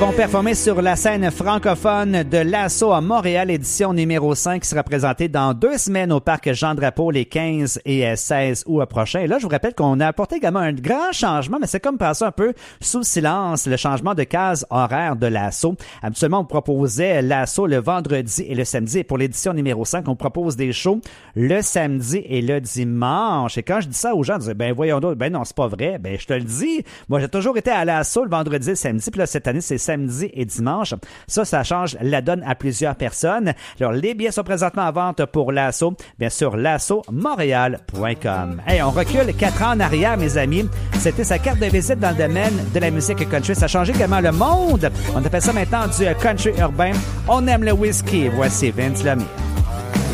vont performer sur la scène francophone de l'Assaut à Montréal, édition numéro 5, qui sera présentée dans 2 semaines au Parc Jean-Drapeau les 15 et 16 août prochains. Et là, je vous rappelle qu'on a apporté également un grand changement, mais c'est comme passer un peu sous silence, le changement de case horaire de l'Assaut. Habituellement, on proposait l'Assaut le vendredi et le samedi. Et pour l'édition numéro 5, on propose des shows le samedi et le dimanche. Et quand je dis ça aux gens, ils disent, ben voyons donc, ben non, c'est pas vrai. Ben je te le dis. Moi, j'ai toujours été à l'Assaut le vendredi et le samedi. Puis là, cette année, c'est samedi et dimanche. Ça change la donne à plusieurs personnes. Alors, les billets sont présentement en vente pour l'Assaut, bien sûr, l'assautmontréal.com. Hey, on recule 4 ans en arrière, mes amis. C'était sa carte de visite dans le domaine de la musique country. Ça a changé également le monde. On appelle ça maintenant du country urbain. On aime le whisky. Voici Vince Lemire.